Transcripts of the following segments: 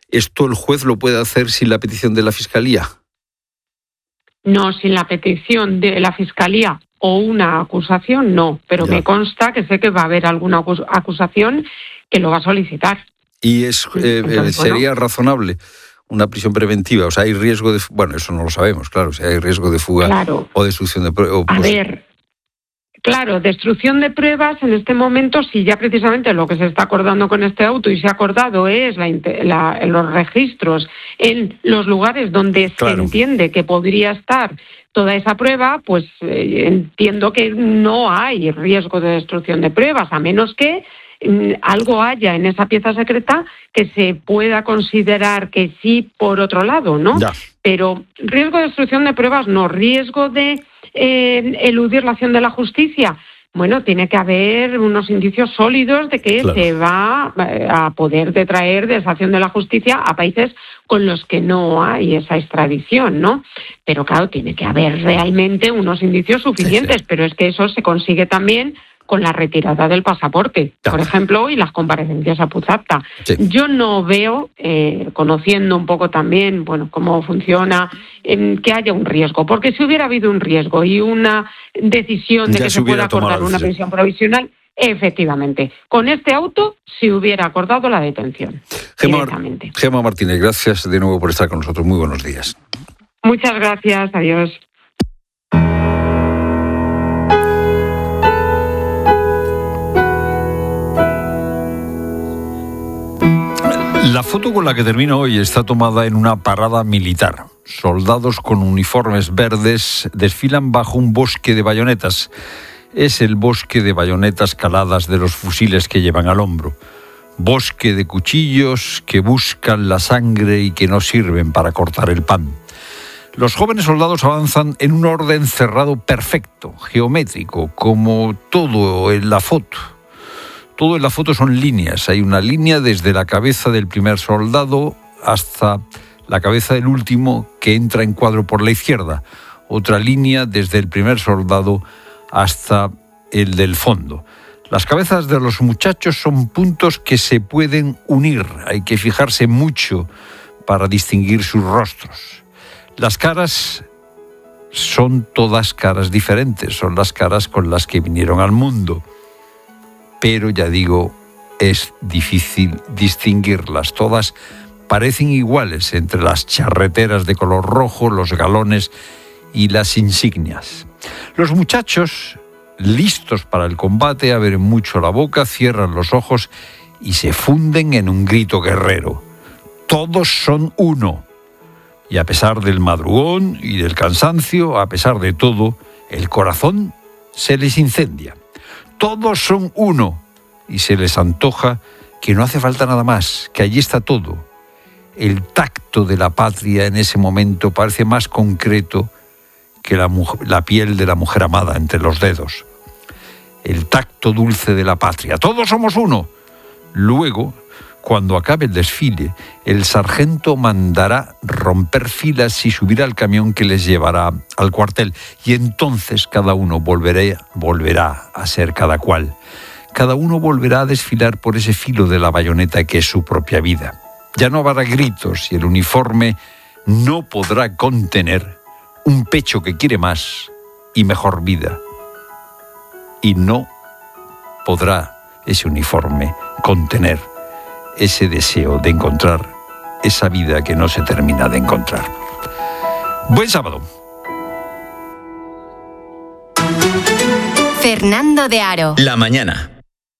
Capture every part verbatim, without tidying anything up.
¿Esto el juez lo puede hacer sin la petición de la Fiscalía? No, sin la petición de la Fiscalía o una acusación, no. Pero ya. Me consta que sé que va a haber alguna acusación que lo va a solicitar. ¿Y es eh, Entonces, sería bueno, razonable una prisión preventiva? O sea, ¿hay riesgo de... Bueno, eso no lo sabemos, claro. Si hay riesgo de fuga claro. o destrucción de pruebas. A pues... ver... Claro, destrucción de pruebas en este momento, si ya precisamente lo que se está acordando con este auto y se ha acordado es la, la, los registros en los lugares donde claro. se entiende que podría estar toda esa prueba, pues eh, entiendo que no hay riesgo de destrucción de pruebas, a menos que mm, algo haya en esa pieza secreta que se pueda considerar que sí por otro lado, ¿no? Ya. Pero riesgo de destrucción de pruebas no, riesgo de... Eh, eludir la acción de la justicia. Bueno, tiene que haber unos indicios sólidos de que claro. se va a poder detraer de esa acción de la justicia a países con los que no hay esa extradición, ¿no? Pero claro, tiene que haber realmente unos indicios suficientes, sí, sí. pero es que eso se consigue también con la retirada del pasaporte, ya. por ejemplo, y las comparecencias a Puigdemont. Sí. Yo no veo, eh, conociendo un poco también, bueno, cómo funciona, en que haya un riesgo, porque si hubiera habido un riesgo y una decisión de ya que se, se pueda acordar una prisión provisional, efectivamente, con este auto se hubiera acordado la detención. Gemma, Gemma Martínez, gracias de nuevo por estar con nosotros. Muy buenos días. Muchas gracias, adiós. La foto con la que termino hoy está tomada en una parada militar. Soldados con uniformes verdes desfilan bajo un bosque de bayonetas. Es el bosque de bayonetas caladas de los fusiles que llevan al hombro. Bosque de cuchillos que buscan la sangre y que no sirven para cortar el pan. Los jóvenes soldados avanzan en un orden cerrado perfecto, geométrico, como todo en la foto. Todo en la foto son líneas. Hay una línea desde la cabeza del primer soldado hasta la cabeza del último que entra en cuadro por la izquierda. Otra línea desde el primer soldado hasta el del fondo. Las cabezas de los muchachos son puntos que se pueden unir. Hay que fijarse mucho para distinguir sus rostros. Las caras son todas caras diferentes. Son las caras con las que vinieron al mundo. Pero ya digo, es difícil distinguirlas. Todas parecen iguales entre las charreteras de color rojo, los galones y las insignias. Los muchachos, listos para el combate, abren mucho la boca, cierran los ojos y se funden en un grito guerrero. Todos son uno. Y a pesar del madrugón y del cansancio, a pesar de todo, el corazón se les incendia. Todos son uno y se les antoja que no hace falta nada más, que allí está todo. El tacto de la patria en ese momento parece más concreto que la, mujer, la piel de la mujer amada entre los dedos. El tacto dulce de la patria. Todos somos uno. Luego, cuando acabe el desfile, el sargento mandará romper filas y subir al camión que les llevará al cuartel. Y entonces cada uno volverá, volverá a ser cada cual. Cada uno volverá a desfilar por ese filo de la bayoneta que es su propia vida. Ya no habrá gritos y el uniforme no podrá contener un pecho que quiere más y mejor vida. Y no podrá ese uniforme contener ese deseo de encontrar esa vida que no se termina de encontrar. Buen sábado. Fernando de Aro. La mañana.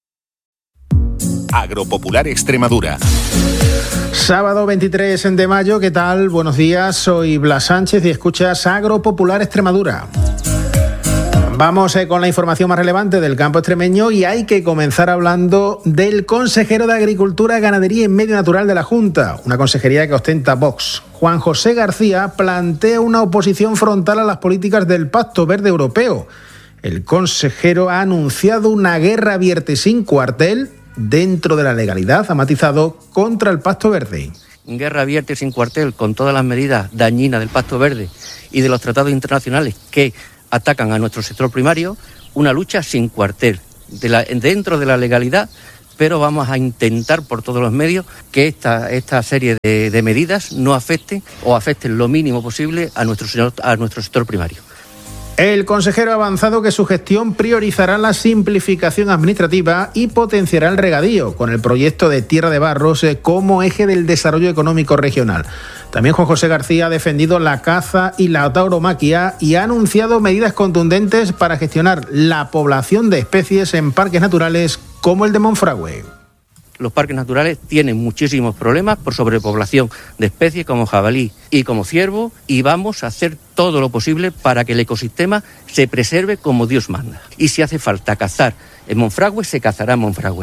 Agropopular Extremadura. Sábado veintitrés de mayo, ¿qué tal? Buenos días, soy Blas Sánchez y escuchas Agropopular Extremadura. Vamos eh, con la información más relevante del campo extremeño y hay que comenzar hablando del consejero de Agricultura, Ganadería y Medio Natural de la Junta, una consejería que ostenta Vox. Juan José García plantea una oposición frontal a las políticas del Pacto Verde Europeo. El consejero ha anunciado una guerra abierta y sin cuartel dentro de la legalidad, ha matizado, contra el Pacto Verde. Guerra abierta y sin cuartel con todas las medidas dañinas del Pacto Verde y de los tratados internacionales que atacan a nuestro sector primario, una lucha sin cuartel, de la, dentro de la legalidad, pero vamos a intentar por todos los medios que esta, esta serie de, de medidas no afecten o afecten lo mínimo posible a nuestro, a nuestro sector primario. El consejero ha avanzado que su gestión priorizará la simplificación administrativa y potenciará el regadío, con el proyecto de Tierra de Barros como eje del desarrollo económico regional. También Juan José García ha defendido la caza y la tauromaquia y ha anunciado medidas contundentes para gestionar la población de especies en parques naturales como el de Monfragüe. Los parques naturales tienen muchísimos problemas por sobrepoblación de especies como jabalí y como ciervo, y vamos a hacer todo lo posible para que el ecosistema se preserve como Dios manda. Y si hace falta cazar en Monfragüe, se cazará en Monfragüe.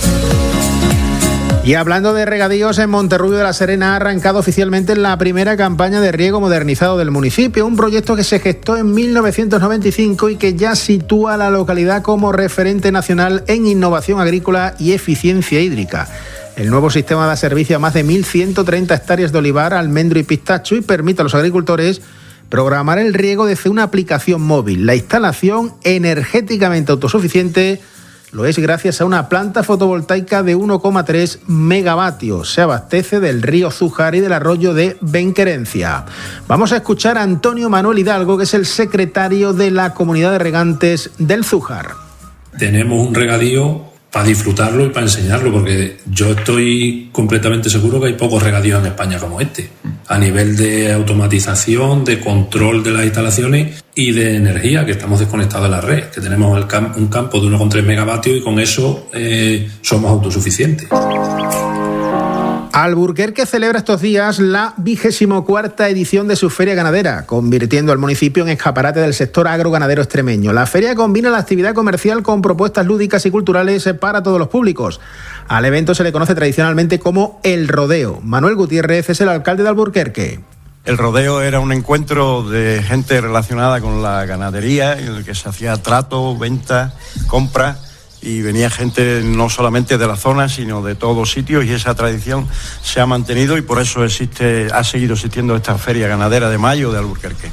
Y hablando de regadíos, en Monterrubio de la Serena ha arrancado oficialmente la primera campaña de riego modernizado del municipio, un proyecto que se gestó en mil novecientos noventa y cinco y que ya sitúa a la localidad como referente nacional en innovación agrícola y eficiencia hídrica. El nuevo sistema da servicio a más de mil ciento treinta hectáreas de olivar, almendro y pistacho y permite a los agricultores programar el riego desde una aplicación móvil. La instalación, energéticamente autosuficiente, lo es gracias a una planta fotovoltaica de uno coma tres megavatios. Se abastece del río Zújar y del arroyo de Benquerencia. Vamos a escuchar a Antonio Manuel Hidalgo, que es el secretario de la Comunidad de Regantes del Zújar. Tenemos un regadío para disfrutarlo y para enseñarlo, porque yo estoy completamente seguro que hay pocos regadíos en España como este, a nivel de automatización, de control de las instalaciones y de energía, que estamos desconectados de la red, que tenemos el camp- un campo de uno coma tres megavatios y con eso eh, somos autosuficientes. Alburquerque celebra estos días la vigésimo cuarta edición de su feria ganadera, convirtiendo al municipio en escaparate del sector agroganadero extremeño. La feria combina la actividad comercial con propuestas lúdicas y culturales para todos los públicos. Al evento se le conoce tradicionalmente como el rodeo. Manuel Gutiérrez es el alcalde de Alburquerque. El rodeo era un encuentro de gente relacionada con la ganadería, en el que se hacía trato, venta, compra, y venía gente no solamente de la zona, sino de todos sitios, y esa tradición se ha mantenido y por eso existe, ha seguido existiendo esta feria ganadera de mayo de Alburquerque.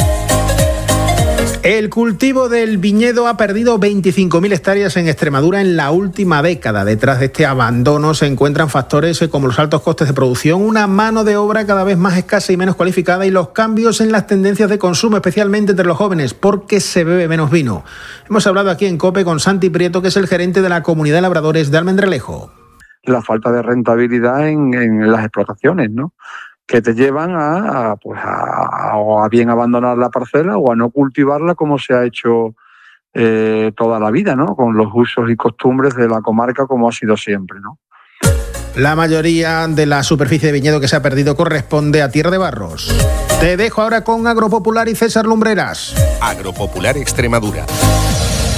El cultivo del viñedo ha perdido veinticinco mil hectáreas en Extremadura en la última década. Detrás de este abandono se encuentran factores como los altos costes de producción, una mano de obra cada vez más escasa y menos cualificada y los cambios en las tendencias de consumo, especialmente entre los jóvenes, porque se bebe menos vino. Hemos hablado aquí en COPE con Santi Prieto, que es el gerente de la Comunidad de Labradores de Almendralejo. La falta de rentabilidad en, en las explotaciones, ¿no?, que te llevan a, a, pues a, a bien abandonar la parcela o a no cultivarla como se ha hecho eh, toda la vida, ¿no?, con los usos y costumbres de la comarca como ha sido siempre, ¿no? La mayoría de la superficie de viñedo que se ha perdido corresponde a Tierra de Barros. Te dejo ahora con Agropopular y César Lumbreras. Agropopular Extremadura.